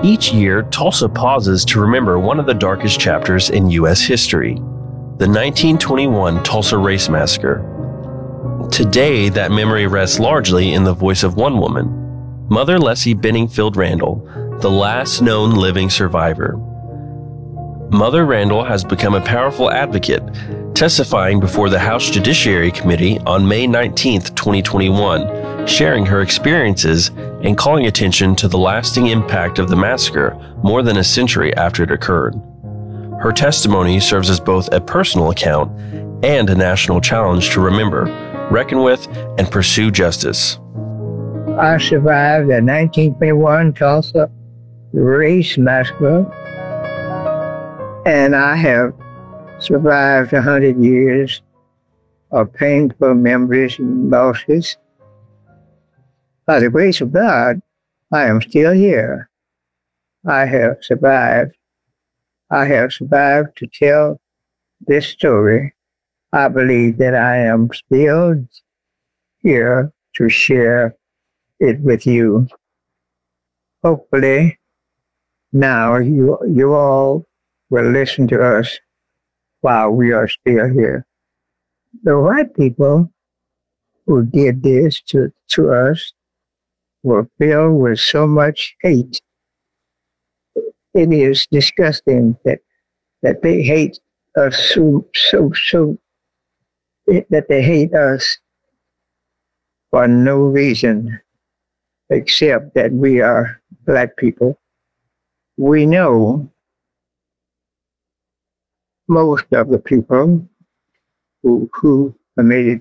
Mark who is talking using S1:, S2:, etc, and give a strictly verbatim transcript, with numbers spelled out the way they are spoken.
S1: Each year, Tulsa pauses to remember one of the darkest chapters in U S history, the nineteen twenty-one Tulsa Race Massacre. Today, that memory rests largely in the voice of one woman, Mother Leslie Benningfield Randall, the last known living survivor. Mother Randall has become a powerful advocate, testifying before the House Judiciary Committee on May nineteenth, twenty twenty-one, sharing her experiences and calling attention to the lasting impact of the massacre more than a century after it occurred. Her testimony serves as both a personal account and a national challenge to remember, reckon with, and pursue justice.
S2: I survived the nineteen twenty-one Tulsa Race Massacre, and I have survived a hundred years of painful memories and losses. By the grace of God, I am still here. I have survived. I have survived to tell this story. I believe that I am still here to share it with you. Hopefully, now you you all will listen to us while we are still here. The white people who did this to, to us were filled with so much hate. It is disgusting that that they hate us so so so that they hate us for no reason except that we are black people. We know most of the people who who made it